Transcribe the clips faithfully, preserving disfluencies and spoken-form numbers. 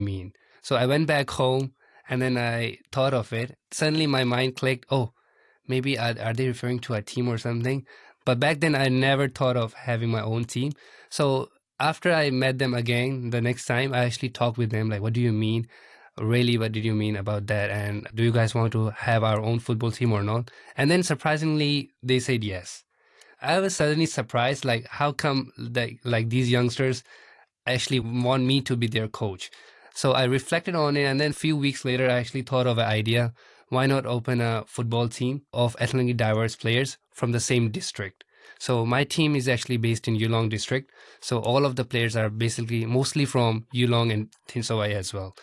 mean? So I went back home and then I thought of it. Suddenly my mind clicked, oh, maybe are, are they referring to a team or something? But back then I never thought of having my own team. So after I met them again the next time, I actually talked with them like, what do you mean? Really, what did you mean about that? And do you guys want to have our own football team or not? And then surprisingly, they said yes. I was suddenly surprised, like how come like like these youngsters actually want me to be their coach. So I reflected on it, and then a few weeks later, I actually thought of an idea. Why not open a football team of ethnically diverse players from the same district? So my team is actually based in Yulong district. So all of the players are basically mostly from Yulong and Tinsawai as well.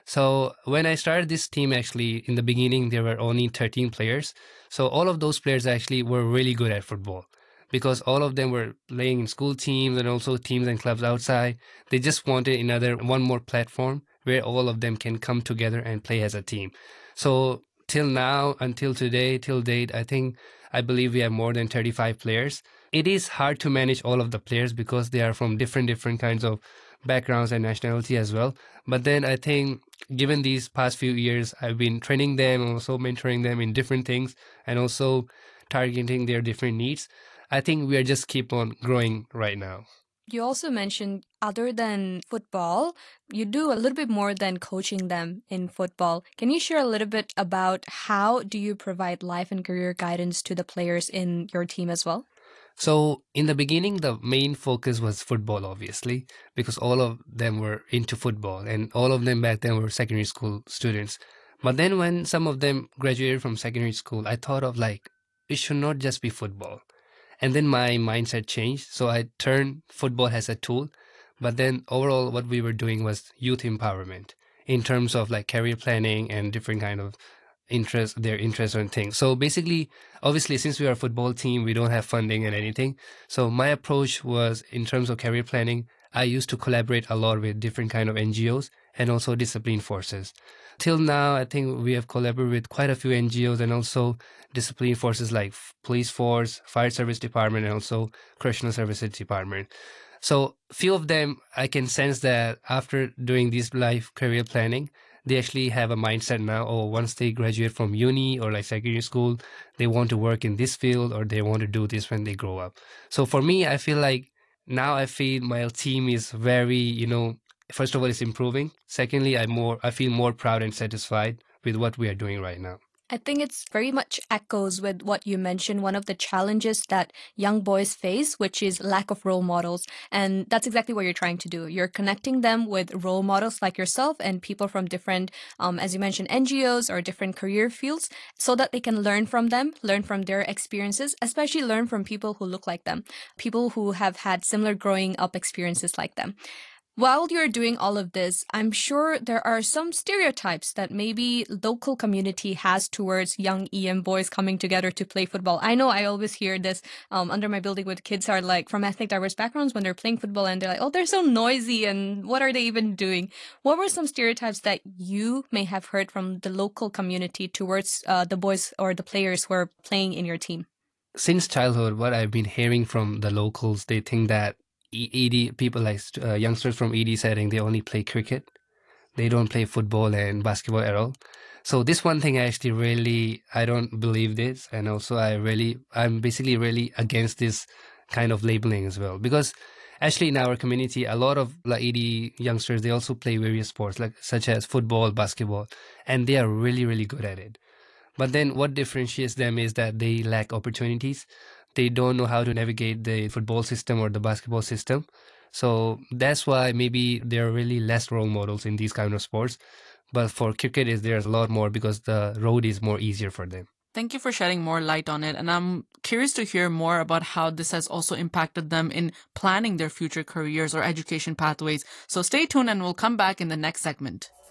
So when I started this team, actually in the beginning there were only thirteen players. So all of those players actually were really good at football because all of them were playing in school teams and also teams and clubs outside. They just wanted another one more platform where all of them can come together and play as a team. So till now, until today, till date, I think I believe we have more than thirty-five players. It is hard to manage all of the players because they are from different different kinds of backgrounds and nationality as well. But then I think given these past few years, I've been training them and also mentoring them in different things and also targeting their different needs. I think we are just keep on growing right now. You also mentioned other than football, you do a little bit more than coaching them in football. Can you share a little bit about how do you provide life and career guidance to the players in your team as well? So in the beginning, the main focus was football, obviously, because all of them were into football and all of them back then were secondary school students. But then when some of them graduated from secondary school, I thought of like, it should not just be football. And then my mindset changed. So I turned football as a tool. But then overall, what we were doing was youth empowerment in terms of like career planning and different kind of interest, their interest and things. So basically, obviously, since we are a football team, we don't have funding and anything. So my approach was in terms of career planning, I used to collaborate a lot with different kind of N G Os and also discipline forces. Till now, I think we have collaborated with quite a few N G Os and also discipline forces like police force, fire service department, and also correctional services department. So few of them, I can sense that after doing this life career planning, they actually have a mindset now, or once they graduate from uni or like secondary school, they want to work in this field or they want to do this when they grow up. So for me, I feel like now I feel my team is very, you know, first of all, it's improving. Secondly, I more I feel more proud and satisfied with what we are doing right now. I think it's very much echoes with what you mentioned, one of the challenges that young boys face, which is lack of role models. And that's exactly what you're trying to do. You're connecting them with role models like yourself and people from different, um, as you mentioned, N G Os or different career fields so that they can learn from them, learn from their experiences, especially learn from people who look like them, people who have had similar growing up experiences like them. While you're doing all of this, I'm sure there are some stereotypes that maybe local community has towards young E M boys coming together to play football. I know I always hear this um, under my building with kids are like from ethnic diverse backgrounds when they're playing football and they're like, oh, they're so noisy and what are they even doing? What were some stereotypes that you may have heard from the local community towards uh, the boys or the players who are playing in your team? Since childhood, what I've been hearing from the locals, they think that E- ED people like uh, youngsters from E D setting, they only play cricket. They don't play football and basketball at all. So this one thing I actually really I don't believe this, and also I really I'm basically really against this kind of labeling as well because actually in our community a lot of like E D youngsters they also play various sports like such as football, basketball, and they are really really good at it. But then what differentiates them is that they lack opportunities. They don't know how to navigate the football system or the basketball system. So that's why maybe there are really less role models in these kind of sports. But for cricket, is there's a lot more because the road is more easier for them. Thank you for shedding more light on it. And I'm curious to hear more about how this has also impacted them in planning their future careers or education pathways. So stay tuned and we'll come back in the next segment.